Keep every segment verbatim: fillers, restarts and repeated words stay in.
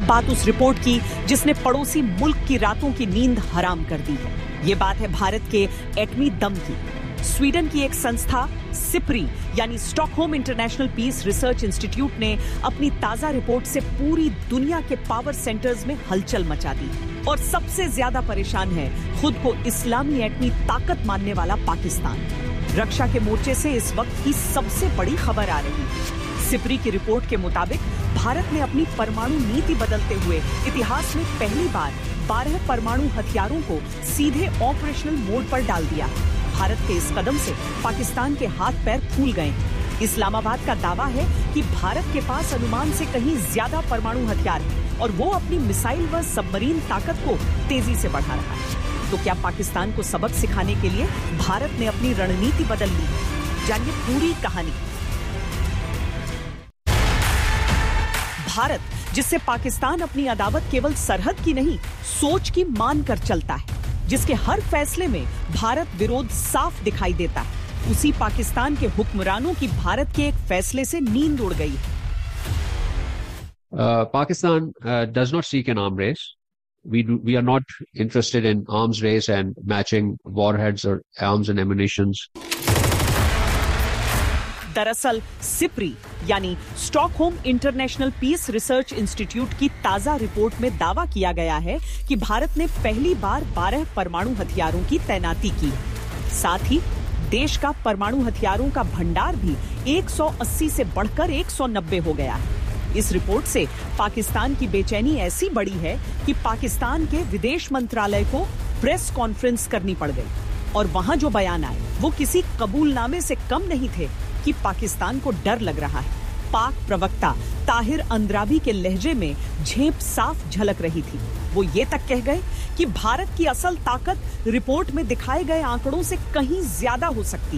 बात उस रिपोर्ट की जिसने पड़ोसी मुल्क की रातों की नींद हराम कर दी है। ये बात है भारत के एटमी दम की। स्वीडन की एक संस्था सिप्री यानी Stockholm international Peace Research institute ने अपनी ताजा रिपोर्ट से पूरी दुनिया के पावर सेंटर्स में हलचल मचा दी और सबसे ज्यादा परेशान है खुद को इस्लामी एटमी ताकत मानने वाला पाकिस्तान। रक्षा के मोर्चे से इस वक्त की सबसे बड़ी खबर आ रही है। सिप्री की रिपोर्ट के मुताबिक भारत ने अपनी परमाणु नीति बदलते हुए इतिहास में पहली बार बारह परमाणु हथियारों को सीधे ऑपरेशनल मोड पर डाल दिया। भारत के इस कदम से पाकिस्तान के हाथ पैर फूल गए। इस्लामाबाद का दावा है कि भारत के पास अनुमान से कहीं ज्यादा परमाणु हथियार है और वो अपनी मिसाइल व सबमरीन ताकत को तेजी से बढ़ा रहा है। तो क्या पाकिस्तान को सबक सिखाने के लिए भारत ने अपनी रणनीति बदल ली? जानिए पूरी कहानी। भारत, जिससे पाकिस्तान अपनी अदावत केवल सरहद की नहीं सोच की मान कर चलता है, जिसके हर फैसले में भारत विरोध साफ दिखाई देता है, उसी पाकिस्तान के हुक्मरानों की भारत के एक फैसले से नींद उड़ गई है। Uh, Pakistan uh, does not seek an arm race. We do, we are not interested in arms race and matching warheads or arms and ammunitions. दरअसल सिप्री यानी Stockholm international Peace Research institute की ताजा report में दावा किया गया है कि भारत ने पहली बार बारह परमाणु हथियारों की तैनाती की। साथ ही देश का परमाणु हथियारों का भंडार भी एक सौ अस्सी से बढ़कर एक सौ नब्बे हो गया है। इस रिपोर्ट से पाकिस्तान की बेचैनी ऐसी बढ़ी है कि पाकिस्तान के विदेश मंत्रालय को प्रेस कॉन्फ्रेंस करनी पड़ गई और वहां जो बयान आए वो किसी कबूलनामे से कम नहीं थे कि पाकिस्तान को डर लग रहा है। पाक प्रवक्ता ताहिर अंद्राबी के लहजे में झेप साफ झलक रही थी। वो ये तक कह गए कि भारत की असल ताकत रिपोर्ट में दिखाए गए आंकड़ों से कहीं ज्यादा हो सकती।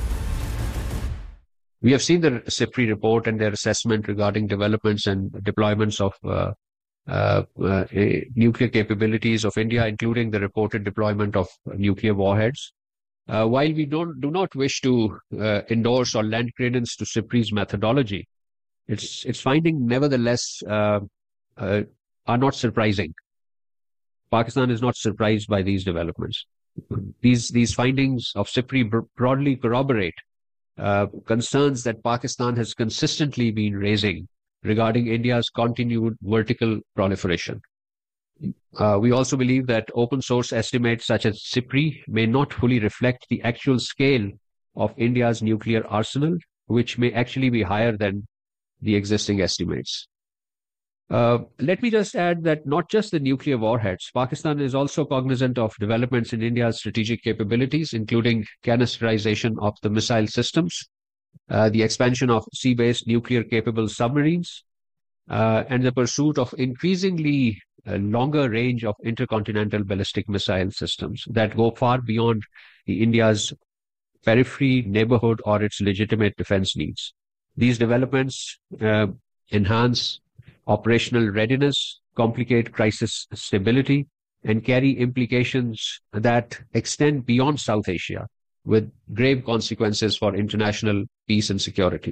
We have seen the SIPRI report and their assessment regarding developments and deployments of uh, uh, uh, nuclear capabilities of India, including the reported deployment of nuclear warheads. Uh, while we don't do not wish to uh, endorse or lend credence to SIPRI's methodology, its its findings nevertheless uh, uh, are not surprising. Pakistan is not surprised by these developments. These these findings of SIPRI broadly corroborate uh, concerns that Pakistan has consistently been raising regarding India's continued vertical proliferation. Uh, we also believe that open source estimates such as SIPRI may not fully reflect the actual scale of India's nuclear arsenal, which may actually be higher than the existing estimates. Uh, let me just add that not just the nuclear warheads, Pakistan is also cognizant of developments in India's strategic capabilities, including canisterization of the missile systems, uh, the expansion of sea-based nuclear-capable submarines, uh, and the pursuit of increasingly uh, longer range of intercontinental ballistic missile systems that go far beyond the India's periphery, neighborhood, or its legitimate defense needs. These developments uh, enhance operational readiness, complicate crisis stability, and carry implications that extend beyond South Asia, with grave consequences for international peace and security.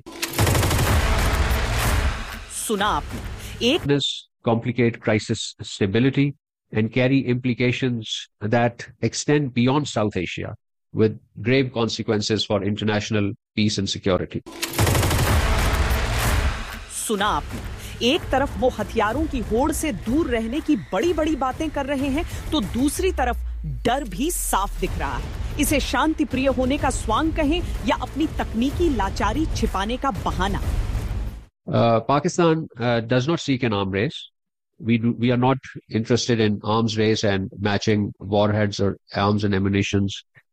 सुना आपने एक complicate crisis stability and carry implications that extend beyond South Asia, with grave consequences for international peace and security. सुना आपने एक तरफ वो हथियारों की होड़ से दूर रहने की बड़ी बड़ी बातें कर रहे हैं, तो दूसरी तरफ डर भी साफ दिख रहा है। इसे शांति प्रिय होने का स्वांग कहें या अपनी तकनीकी लाचारी छिपाने का बहाना। Uh, Pakistan uh, does not seek an arm race. We do, we are not interested in arms race and matching warheads or arms and ammunitions